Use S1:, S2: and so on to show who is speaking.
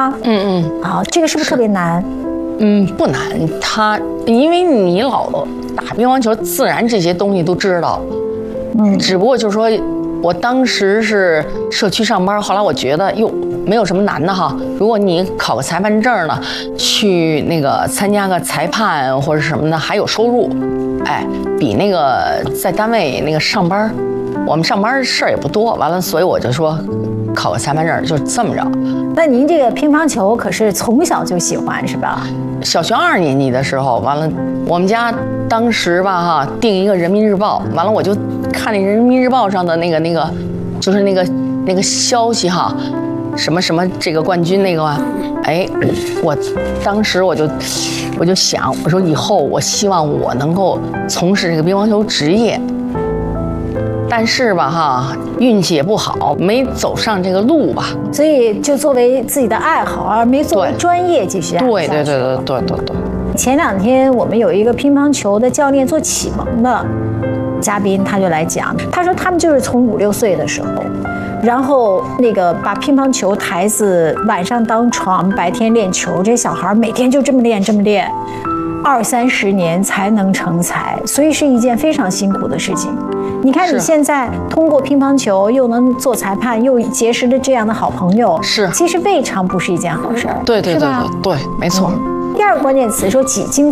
S1: 吗？啊，这个是不是特别难？
S2: 不难，因为你老打乒乓球，自然这些东西都知道。只不过就是说，我当时是社区上班，后来我觉得没有什么难的哈。如果你考个裁判证呢，去那个参加个裁判或者什么的，还有收入，比那个在单位那个上班，我们上班事儿也不多。完了，所以我就说考个裁判证，就这么着。
S1: 那您这个乒乓球可是从小就喜欢是吧？
S2: 小学2年级的时候，完了，我们家当时吧哈订一个《人民日报》，完了我就看那《人民日报》上的那个，就是那个消息哈，什么什么这个冠军那个，我当时我就想，我说以后我希望我能够从事这个乒乓球职业。但是吧哈，运气也不好，没走上这个路吧，
S1: 所以就作为自己的爱好，而没作为专业继续。
S2: 对。
S1: 前2天我们有一个乒乓球的教练做启蒙的嘉宾，他就来讲，他说他们就是从5、6岁的时候，然后那个把乒乓球台子晚上当床，白天练球，这小孩每天就这么练，20、30年才能成才，所以是一件非常辛苦的事情。你看你现在通过乒乓球又能做裁判，又结识了这样的好朋友，其实未尝不是一件好事儿。
S2: 对，没错。
S1: 第2个关键词说几经